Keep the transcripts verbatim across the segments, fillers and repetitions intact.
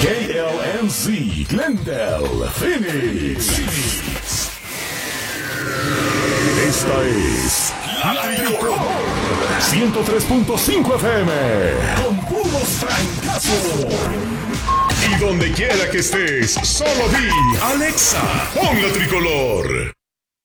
K L M Z, Glendale, Phoenix. Esta es La Tricolor ciento tres punto cinco F M con puros francazos. Y donde quiera que estés, solo di Alexa, pon La Tricolor.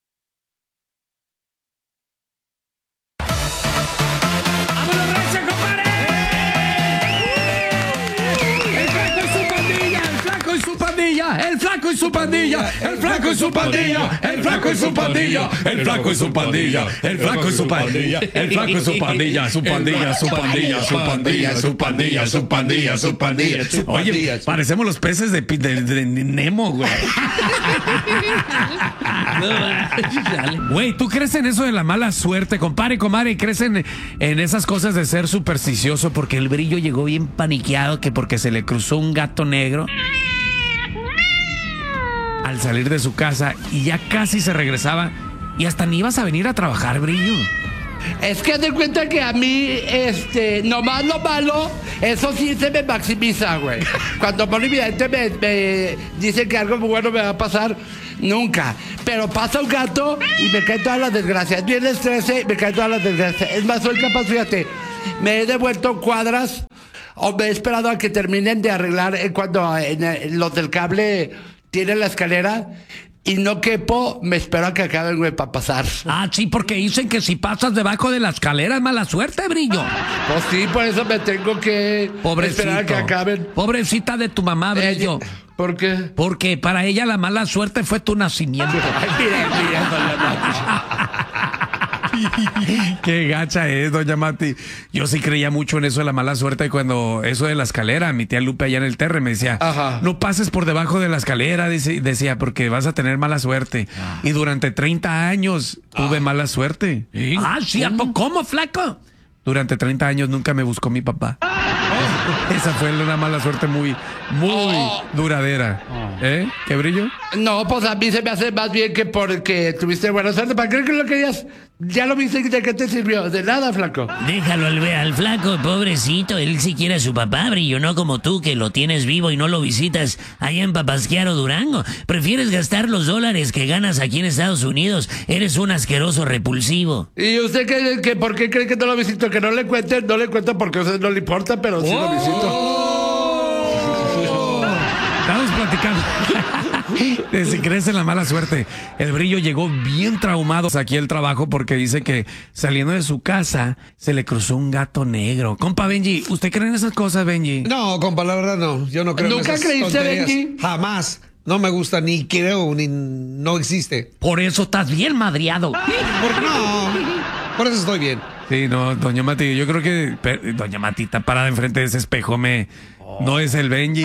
El flaco y su pandilla, el flaco y su pandilla, el flaco y su pandilla, el flaco y su pandilla, el flaco y su pandilla, el flaco y su pandilla, su pandilla, su pandilla, su pandilla, su pandilla, su pandilla, su pandilla. Oye, parecemos los peces de, de, de Nemo, güey. Güey, ¿tú crees en eso de la mala suerte, compadre, comadre? ¿Crees en, en esas cosas de ser supersticioso? Porque el Brillo llegó bien paniqueado que porque se le cruzó un gato negro al salir de su casa y ya casi se regresaba y hasta ni ibas a venir a trabajar, Brillo. Es que te cuenta que a mí, este, nomás lo malo, eso sí se me maximiza, güey. Cuando por evidente me, me dice que algo muy bueno me va a pasar, nunca. Pero pasa un gato y me caen todas las desgracias. Viernes trece y me caen todas las desgracias. Es más, soy capaz, fíjate, me he devuelto cuadras o me he esperado a que terminen de arreglar eh, cuando en, en los del cable tienen la escalera y no quepo, me espero a que acaben, güey, para pasar. Ah, sí, porque dicen que si pasas debajo de la escalera es mala suerte, Brillo. Pues sí, por eso me tengo que Pobrecito. esperar a que acaben. Pobrecita de tu mamá, Brillo. Eh, ¿Por qué? Porque para ella la mala suerte fue tu nacimiento. Ay, mire, mire, doña Mati. Qué gacha es, doña Mati. Yo sí creía mucho en eso de la mala suerte cuando eso de la escalera, mi tía Lupe allá en el Terre me decía, ajá, no pases por debajo de la escalera, dice, decía, porque vas a tener mala suerte. Ah. Y durante treinta años tuve ah. mala suerte. ¿Sí? Ah, sí, ¿cómo? ¿Cómo, flaco? Durante treinta años nunca me buscó mi papá. Oh. Esa fue una mala suerte muy, muy oh. duradera. Oh. ¿Eh? ¿Qué, Brillo? No, pues a mí se me hace más bien que porque tuviste buena suerte. ¿Para qué lo querías? Ya lo viste, ¿de qué te sirvió? De nada, flaco. Déjalo al, al flaco, pobrecito. Él sí quiere a su papá, Brillo, no como tú, que lo tienes vivo y no lo visitas allá en Papasquiaro, Durango. Prefieres gastar los dólares que ganas aquí en Estados Unidos. Eres un asqueroso repulsivo. ¿Y usted qué, que, por qué cree que no lo visito? Que no le cuente, no le cuento porque a usted no le importa, pero sí oh. lo visito. Oh. Estamos platicando. Si crees en la mala suerte, el Brillo llegó bien traumado aquí al trabajo porque dice que saliendo de su casa se le cruzó un gato negro. Compa Benji, ¿usted cree en esas cosas, Benji? No, compa, la verdad no. Yo no creo en esas ¿Nunca creíste, Benji? Jamás. No me gusta, ni creo, ni no existe. Por eso estás bien madriado. ¿Por no? Por eso estoy bien. Sí, no, doña Mati, yo creo que per, doña Mati está parada enfrente de ese espejo, me oh. no es el Benji.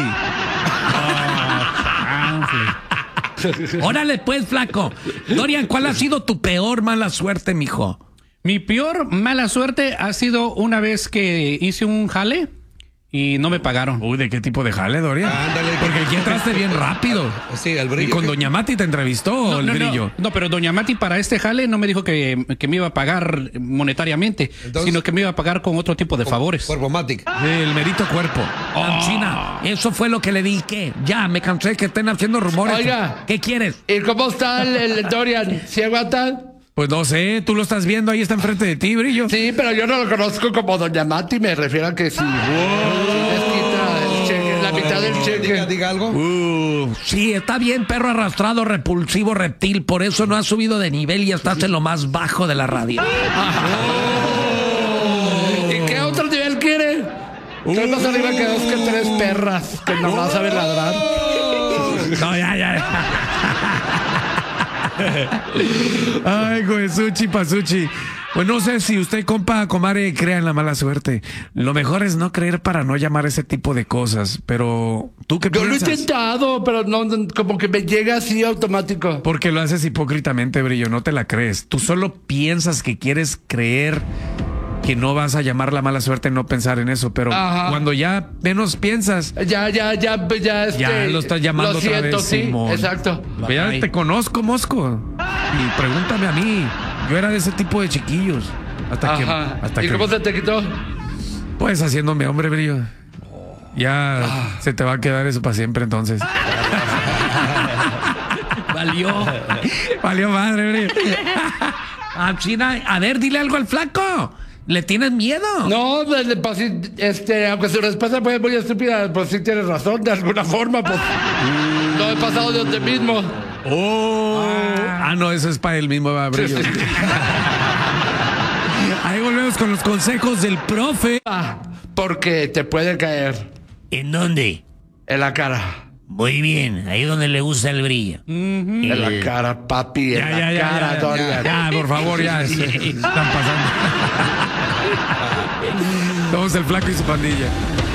Órale pues, flaco. Dorian, ¿cuál ha sido tu peor mala suerte, mijo? Mi peor mala suerte ha sido una vez que hice un jale y no me pagaron. Uy, ¿de qué tipo de jale, Dorian? Ándale. Porque aquí entraste bien rápido. Sí, al Brillo. ¿Y con doña Mati te entrevistó no, el no, Brillo? No, no, pero doña Mati para este jale no me dijo que, que me iba a pagar monetariamente, entonces, sino que me iba a pagar con otro tipo de favores. Cuerpomatic. El merito cuerpo. Oh. China, eso fue lo que le dije. Ya, me cansé que estén haciendo rumores. Oiga. ¿Qué quieres? ¿Y cómo está el, el Dorian? ¿Sí aguanta? Pues no sé, tú lo estás viendo, ahí está enfrente de ti, Brillo. Sí, pero yo no lo conozco como doña Mati, me refiero a que sí. La mitad del cheque. Diga, diga algo. Uh, sí, está bien, perro arrastrado, repulsivo, reptil. Por eso no has subido de nivel y estás en lo más bajo de la radio. Oh. ¿Y qué otro nivel quiere? Uh. ¿Qué más arriba que dos que tres perras que nomás uh. saben ladrar? No, ya, ya. Ay, Goesuchi, Pasuchi. Pues no sé si usted, compa, comare, crea en la mala suerte. Lo mejor es no creer para no llamar ese tipo de cosas. Pero, ¿tú qué piensas? Yo lo he intentado, pero no, como que me llega así automático. Porque lo haces hipócritamente, Brillo, no te la crees. Tú solo piensas que quieres creer que no vas a llamar la mala suerte, no pensar en eso, pero ajá, cuando ya menos piensas, ya, ya, ya, ya, este, ya lo estás llamando lo siento, otra vez, sí, Simón. Exacto. Ya te conozco, Mosco, y pregúntame a mí. Yo era de ese tipo de chiquillos. Hasta ajá. que, hasta ¿Y que, cómo se te quitó? Pues haciéndome hombre, Brillo. Ya Ah. se te va a quedar eso para siempre entonces. Valió. Valió madre, güey. Ah, China, a ver, dile algo al flaco. ¿Le tienes miedo? No, de- de- pues, sí, este, aunque su respuesta fue muy estúpida, pues sí tienes razón, de alguna forma, pues. Lo he pasado de usted mismo. Oh. Ah, no, eso es para el mismo brillo. Ahí volvemos con los consejos del profe. Ah, porque te puede caer ¿En dónde? en la cara. Muy bien, ahí donde le gusta el brillo. En la cara, papi, en Ya, la ya, ya, cara, ya, Dorian. ya, por favor, ya. se- Están pasando. Somos el flaco y su pandilla.